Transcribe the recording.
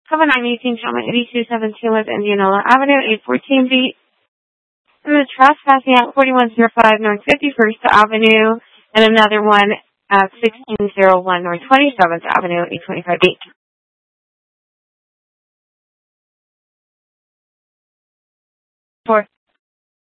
Have a 918 Trauma 8217 West Indianola Avenue, 814 feet. And the trespassing at 4105 North 51st Avenue, and another one at 1601 North 27th Avenue, 825 feet. 4.